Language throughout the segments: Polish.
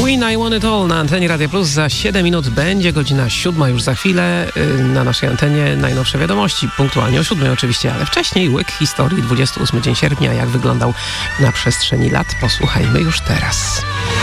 Queen, I Want It All na antenie Radia Plus. Za 7 minut będzie godzina 7 już za chwilę. Na naszej antenie najnowsze wiadomości. Punktualnie o 7 oczywiście, ale wcześniej łyk historii. 28 dzień sierpnia. Jak wyglądał na przestrzeni lat? Posłuchajmy już teraz.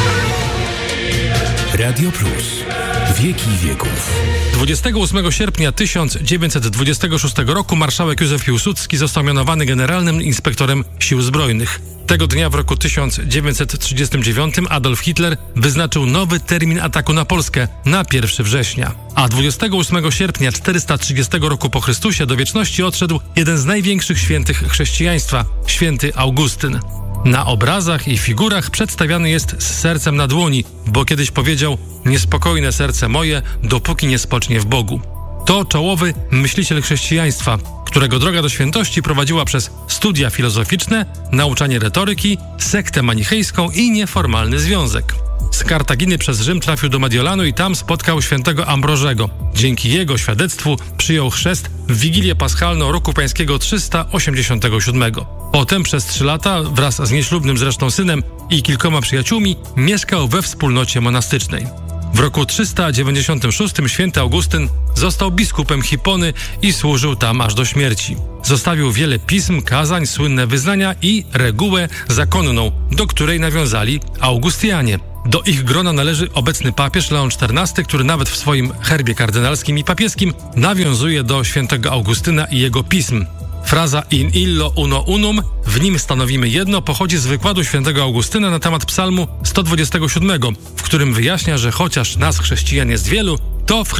Radio Plus. Wieki wieków. 28 sierpnia 1926 roku marszałek Józef Piłsudski został mianowany generalnym inspektorem sił zbrojnych. Tego dnia w roku 1939 Adolf Hitler wyznaczył nowy termin ataku na Polskę na 1 września. A 28 sierpnia 430 roku po Chrystusie do wieczności odszedł jeden z największych świętych chrześcijaństwa, święty Augustyn. Na obrazach i figurach przedstawiany jest z sercem na dłoni, bo kiedyś powiedział: niespokojne serce moje, dopóki nie spocznie w Bogu. To czołowy myśliciel chrześcijaństwa, którego droga do świętości prowadziła przez studia filozoficzne, nauczanie retoryki, sektę manichejską i nieformalny związek. Z Kartaginy przez Rzym trafił do Mediolanu i tam spotkał świętego Ambrożego. Dzięki jego świadectwu przyjął chrzest w Wigilię Paschalną roku pańskiego 387. Potem przez 3 lata wraz z nieślubnym zresztą synem i kilkoma przyjaciółmi mieszkał we wspólnocie monastycznej. W roku 396 święty Augustyn został biskupem Hipony i służył tam aż do śmierci. Zostawił wiele pism, kazań, słynne wyznania i regułę zakonną, do której nawiązali Augustianie. Do ich grona należy obecny papież Leon XIV, który nawet w swoim herbie kardynalskim i papieskim nawiązuje do świętego Augustyna i jego pism. Fraza in illo uno unum, w nim stanowimy jedno, pochodzi z wykładu świętego Augustyna na temat psalmu 127, w którym wyjaśnia, że chociaż nas chrześcijan jest wielu, to w